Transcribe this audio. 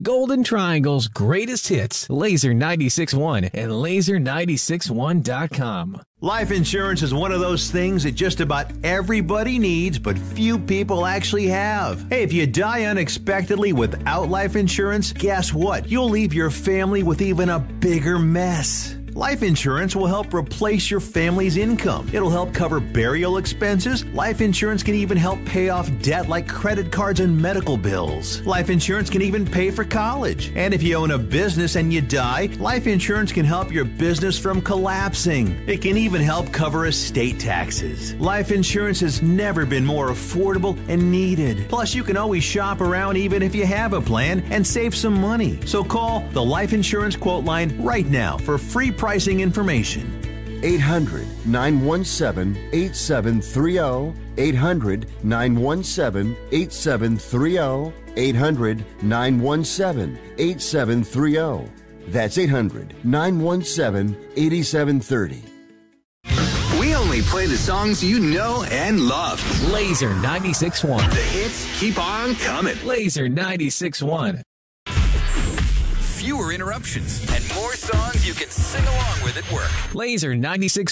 Golden Triangle's greatest hits, Laser 96.1 and Laser961.com. Life insurance is one of those things that just about everybody needs, but few people actually have. Hey, if you die unexpectedly without life insurance, guess what? You'll leave your family with even a bigger mess. Life insurance will help replace your family's income. It'll help cover burial expenses. Life insurance can even help pay off debt like credit cards and medical bills. Life insurance can even pay for college. And if you own a business and you die, life insurance can help your business from collapsing. It can even help cover estate taxes. Life insurance has never been more affordable and needed. Plus, you can always shop around even if you have a plan and save some money. So call the Life Insurance Quote Line right now for free pricing information. 800-917-8730. 800-917-8730. 800-917-8730. That's 800-917-8730. We only play the songs you know and love. Laser 96.1. The hits keep on coming. Laser 96.1. Fewer interruptions and more songs you can sing along with at work. Laser 96.